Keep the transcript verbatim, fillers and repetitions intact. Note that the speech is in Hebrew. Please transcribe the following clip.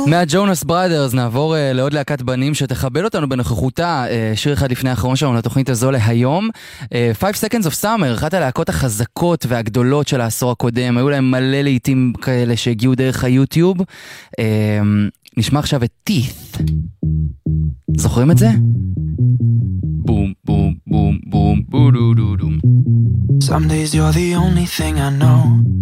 מהג'ונס בראדרס נעבור uh, לעוד להקת בנים שתכבד אותנו בנוכחותה, uh, שיר אחד לפני האחרון שלנו לתוכנית הזו להיום. uh, Five Seconds of Summer, אחת הלהקות החזקות והגדולות של העשור הקודם, היו להם מלא לעיתים כאלה שהגיעו דרך היוטיוב. uh, נשמע עכשיו את Teeth. זוכרים את זה? בום בום בום בום בום בום. Some days you're the only thing I know.